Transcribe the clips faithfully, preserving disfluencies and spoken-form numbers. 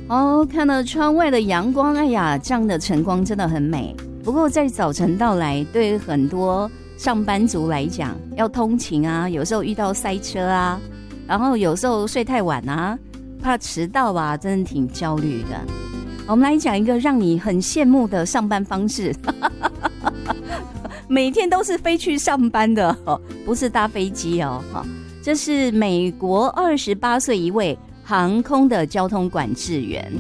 哦，看了窗外的阳光，哎呀，这样的晨光真的很美。不过在早晨到来，对很多上班族来讲，要通勤啊，有时候遇到塞车啊，然后有时候睡太晚啊，怕迟到啊，真的挺焦虑的。我们来讲一个让你很羡慕的上班方式，每天都是飞去上班的，不是搭飞机哦。这是美国二十八岁一位航空的交通管制员。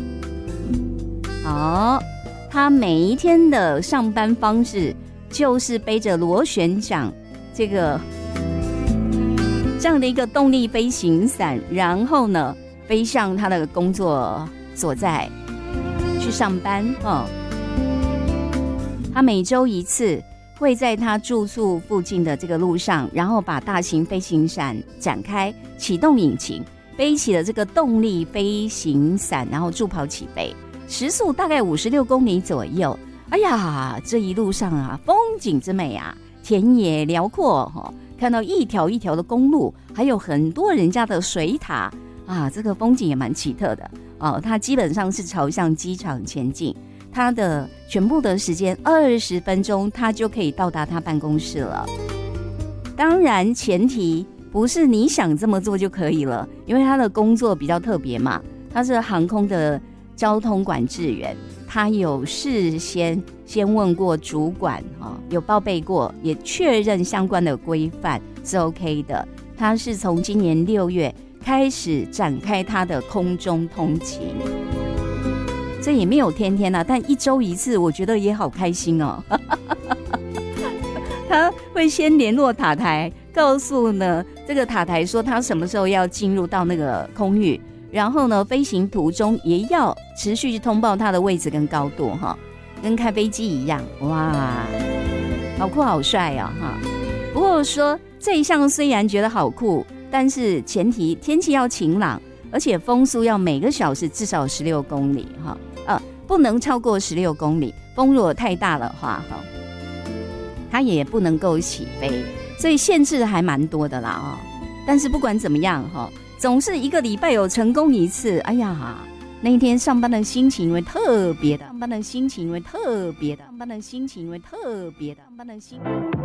好，他每一天的上班方式就是背着螺旋桨这个这样的一个动力飞行伞，然后呢飞向他的工作所在去上班。哦，他每周一次会在他住宿附近的这个路上，然后把大型飞行伞展开，启动引擎，背起了这个动力飞行伞，然后助跑起飞，时速大概五十六公里左右。哎呀，这一路上啊，风景之美啊，田野辽阔，哦，看到一条一条的公路，还有很多人家的水塔啊，这个风景也蛮奇特的哦。它基本上是朝向机场前进，它的全部的时间二十分钟，它就可以到达他办公室了。当然，前提不是你想这么做就可以了，因为他的工作比较特别嘛，他是航空的交通管制员，他有事先先问过主管，哦，有报备过，也确认相关的规范是 OK 的。他是从今年六月开始展开他的空中通勤，这也没有天天啊，但一周一次，我觉得也好开心哦。他会先联络塔台，告诉呢这个塔台说他什么时候要进入到那个空域，然后呢飞行途中也要持续通报他的位置跟高度，哈，跟开飞机一样。哇，好酷好帅啊，哈！不过说这一项虽然觉得好酷，但是前提天气要晴朗，而且风速要每个小时至少十六公里，哈，呃，不能超过十六公里。风如果太大的话，哈，它也不能够起飞，所以限制还蛮多的啦，哦。但是不管怎么样，哈，总是一个礼拜有成功一次，哎呀，那一天上班的心情会特别的，上班的心情会特别的，上班的心情会特别的，上班的心。